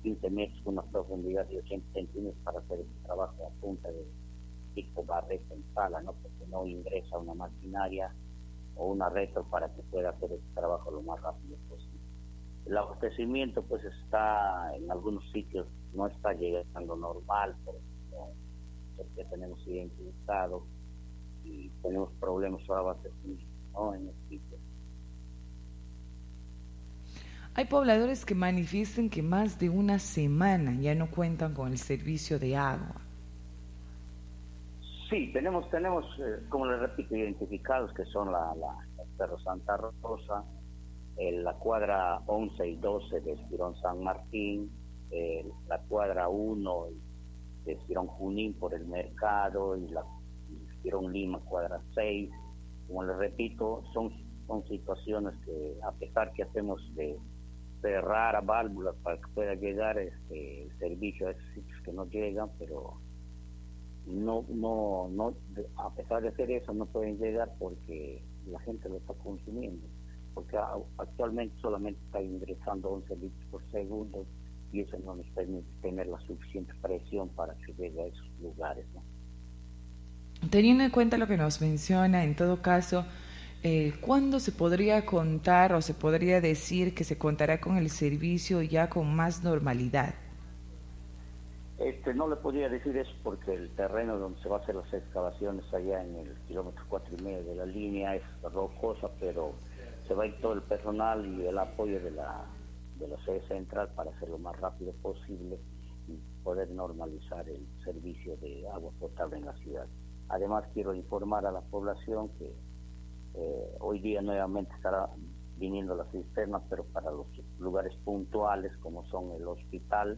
15 metros con una profundidad de 80 centímetros para hacer ese trabajo a punta de tipo barreta en sala, ¿no? Porque no ingresa una maquinaria o una retro para que pueda hacer ese trabajo lo más rápido posible. El abastecimiento pues está en algunos sitios, no está llegando normal, porque tenemos identificado y tenemos problemas para abastecimiento, ¿no? En el sitio. Hay pobladores que manifiestan que más de una semana ya no cuentan con el servicio de agua. Sí, tenemos como les repito, identificados que son la Cerro Santa Rosa, la cuadra 11 y 12 de Estirón San Martín, la cuadra 1 de Estirón Junín por el mercado y la Estirón Lima cuadra 6. Como les repito, son situaciones que a pesar que hacemos de cerrar a válvulas para que pueda llegar el servicio a esos sitios que no llegan, pero no, a pesar de hacer eso no pueden llegar porque la gente lo está consumiendo, porque actualmente solamente está ingresando 11 litros por segundo y eso no nos permite tener la suficiente presión para que llegue a esos lugares, ¿no? Teniendo en cuenta lo que nos menciona, en todo caso, ¿cuándo se podría contar o se podría decir que se contará con el servicio ya con más normalidad? No le podría decir eso porque el terreno donde se va a hacer las excavaciones allá en el kilómetro 4,5 de la línea es rocosa, pero se va a ir todo el personal y el apoyo de la sede central para hacerlo lo más rápido posible y poder normalizar el servicio de agua potable en la ciudad. Además, quiero informar a la población que hoy día nuevamente estará viniendo la cisterna, pero para los lugares puntuales como son el hospital,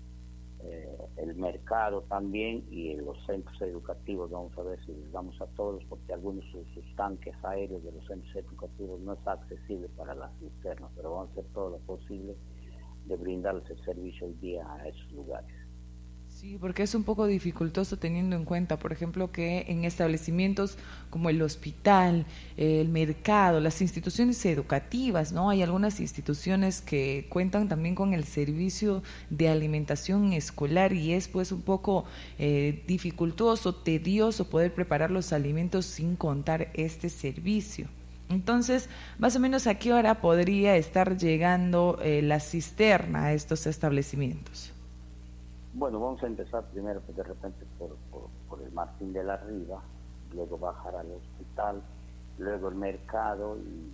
el mercado también y los centros educativos. Vamos a ver si les damos a todos, porque algunos de sus tanques aéreos de los centros educativos no está accesible para las cisternas, pero vamos a hacer todo lo posible de brindarles el servicio hoy día a esos lugares. Sí, porque es un poco dificultoso teniendo en cuenta, por ejemplo, que en establecimientos como el hospital, el mercado, las instituciones educativas, ¿no? Hay algunas instituciones que cuentan también con el servicio de alimentación escolar y es pues un poco dificultoso, tedioso poder preparar los alimentos sin contar este servicio. Entonces, más o menos a qué hora podría estar llegando la cisterna a estos establecimientos. Bueno, vamos a empezar primero pues, de repente por el Martín de la Riva, luego bajar al hospital, luego el mercado y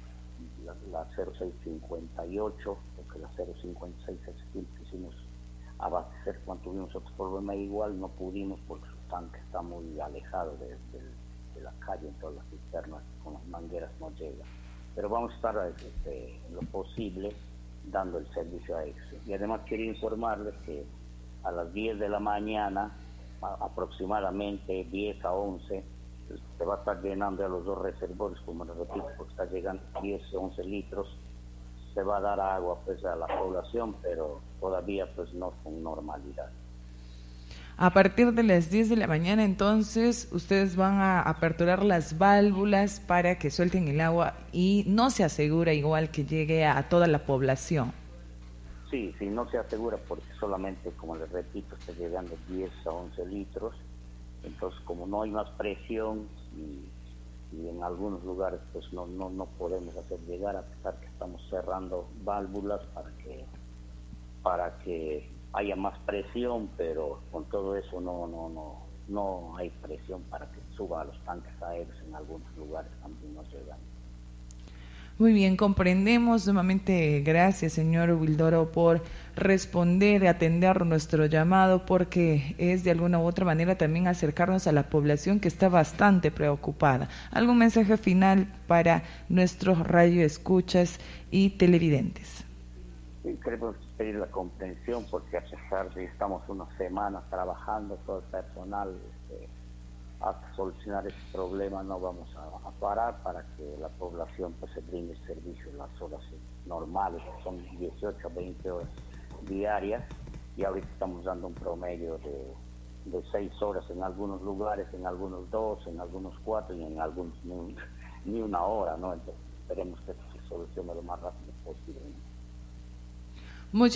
la 0658, porque la 056 quisimos abastecer cuando tuvimos otro problema igual, no pudimos porque su tanque está muy alejado de la calle, en todas las cisternas con las mangueras no llega. Pero vamos a estar en lo posible dando el servicio a eso. Y además quería informarles que a las 10 de la mañana, aproximadamente 10 a 11, se va a estar llenando a los dos reservorios, como les repito, porque está llegando 10 o 11 litros. Se va a dar agua pues a la población, pero todavía pues no con normalidad. A partir de las 10 de la mañana, entonces, ustedes van a aperturar las válvulas para que suelten el agua y no se asegura igual que llegue a toda la población. Sí, no se asegura porque solamente, como les repito, está llegando 10 a 11 litros. Entonces, como no hay más presión y en algunos lugares pues no podemos hacer llegar, a pesar que estamos cerrando válvulas para que haya más presión, pero con todo eso no hay presión para que suba a los tanques aéreos. En algunos lugares también no llegan. Muy bien, comprendemos. Nuevamente, gracias, señor Wildoro, por responder, atender nuestro llamado, porque es de alguna u otra manera también acercarnos a la población que está bastante preocupada. ¿Algún mensaje final para nuestros radioescuchas y televidentes? Sí, queremos pedir la comprensión porque a pesar de que estamos unas semanas trabajando, todo el personal hasta solucionar este problema no vamos a parar para que la población pues se brinde el servicio en las horas normales, que son 18 a 20 horas diarias, y ahorita estamos dando un promedio de 6 horas en algunos lugares, en algunos 2, en algunos 4 y en algunos ni una hora, ¿no? Entonces esperemos que esto se solucione lo más rápido posible, ¿no?